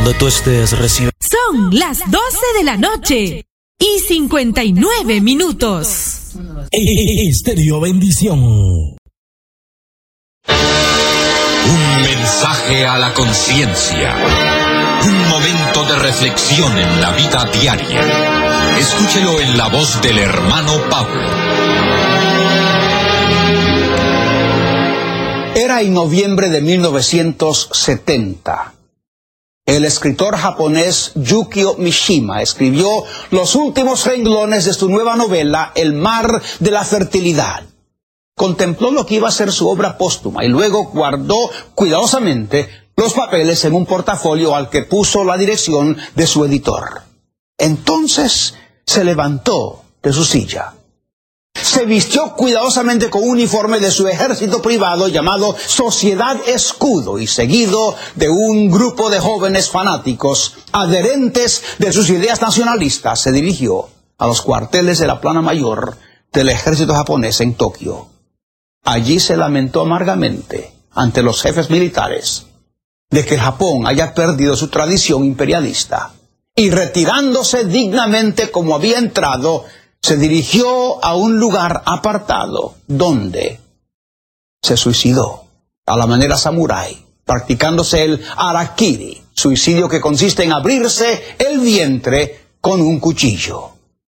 donde tú estés, recibe. Son las 12 de la noche y 59 minutos. Estéreo Bendición. Un mensaje a la conciencia. Un momento de reflexión en la vida diaria. Escúchelo en la voz del hermano Pablo. Era en noviembre de 1970. El escritor japonés Yukio Mishima escribió los últimos renglones de su nueva novela, El mar de la fertilidad. Contempló lo que iba a ser su obra póstuma y luego guardó cuidadosamente los papeles en un portafolio al que puso la dirección de su editor. Entonces se levantó de su silla. Se vistió cuidadosamente con un uniforme de su ejército privado llamado Sociedad Escudo y seguido de un grupo de jóvenes fanáticos adherentes de sus ideas nacionalistas, se dirigió a los cuarteles de la plana mayor del ejército japonés en Tokio. Allí se lamentó amargamente ante los jefes militares de que Japón haya perdido su tradición imperialista y retirándose dignamente como había entrado, se dirigió a un lugar apartado donde se suicidó a la manera samurái, practicándose el harakiri, suicidio que consiste en abrirse el vientre con un cuchillo.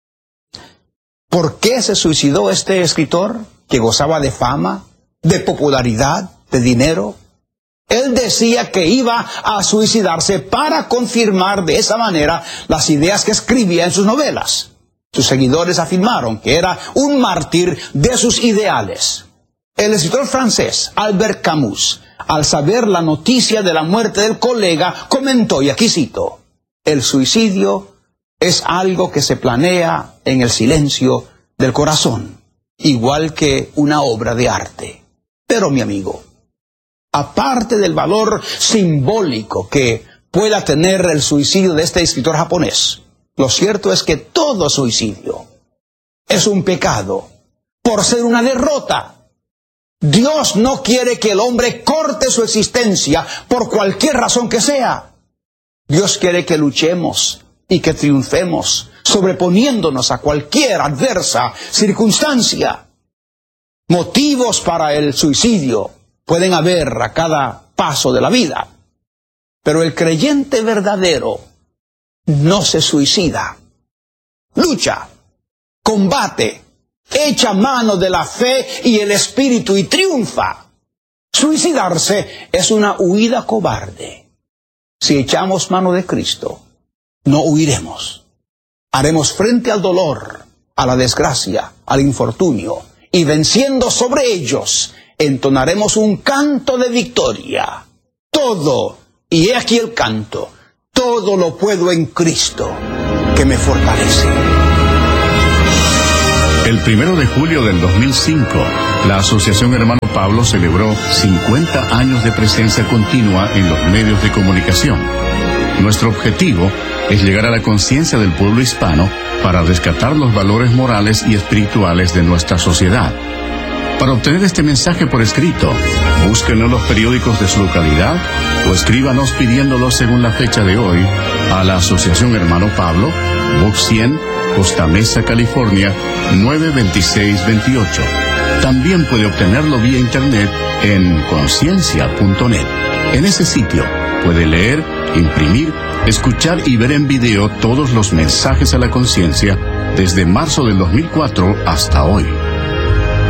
¿Por qué se suicidó este escritor que gozaba de fama, de popularidad, de dinero? Él decía que iba a suicidarse para confirmar de esa manera las ideas que escribía en sus novelas. Sus seguidores afirmaron que era un mártir de sus ideales. El escritor francés Albert Camus, al saber la noticia de la muerte del colega, comentó, y aquí cito: el suicidio es algo que se planea en el silencio del corazón, igual que una obra de arte. Pero, mi amigo, aparte del valor simbólico que pueda tener el suicidio de este escritor japonés, lo cierto es que todo suicidio es un pecado por ser una derrota. Dios no quiere que el hombre corte su existencia por cualquier razón que sea. Dios quiere que luchemos y que triunfemos, sobreponiéndonos a cualquier adversa circunstancia. Motivos para el suicidio pueden haber a cada paso de la vida, pero el creyente verdadero no se suicida. Lucha, combate, echa mano de la fe y el espíritu y triunfa. Suicidarse es una huida cobarde. Si echamos mano de Cristo, no huiremos. Haremos frente al dolor, a la desgracia, al infortunio, y venciendo sobre ellos, entonaremos un canto de victoria. Todo, y he aquí el canto, todo lo puedo en Cristo, que me fortalece. El 1 de julio del 2005, la Asociación Hermano Pablo celebró 50 años de presencia continua en los medios de comunicación. Nuestro objetivo es llegar a la conciencia del pueblo hispano para rescatar los valores morales y espirituales de nuestra sociedad. Para obtener este mensaje por escrito, búsquenos en los periódicos de su localidad o escríbanos pidiéndolo según la fecha de hoy a la Asociación Hermano Pablo, Box 100, Costa Mesa, California, 92628. También puede obtenerlo vía internet en conciencia.net. En ese sitio puede leer, imprimir, escuchar y ver en video todos los mensajes a la conciencia desde marzo del 2004 hasta hoy.